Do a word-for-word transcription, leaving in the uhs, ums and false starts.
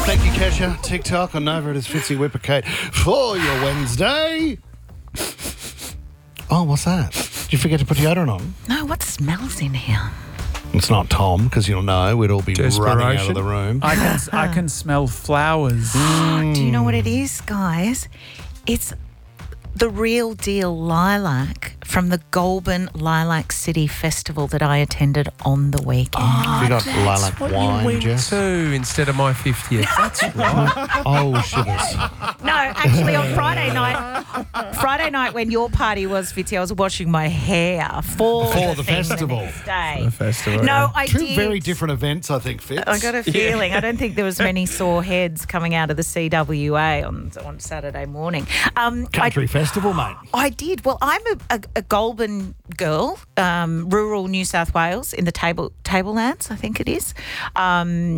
Thank you, Kesha. TikTok on Nova. It is Fitzy Whippercate for your Wednesday. Oh, what's that? Did you forget to put deodorant on? No, what smells in here? It's not Tom, because you'll know we'd all be running out of the room. I can I can smell flowers. Do you know what it is, guys? It's the real deal lilac from the Goulburn Lilac City Festival that I attended on the weekend. Have you got lilac What wine, you went Jess? to instead of my fiftieth. That's right. Oh, shivers. No, actually on Friday night, Friday night when your party was, Fitzy, I was washing my hair for, For the thing festival. The next day. The festival, No, yeah. I Two did. very different events, I think, Fitz. I got a feeling. I don't think there was many sore heads coming out of the C W A on on Saturday morning. Um, Country I, festival, mate. I did. Well, I'm a, a, a Goulburn girl, um, rural New South Wales in the table Tablelands, I think it is. Um,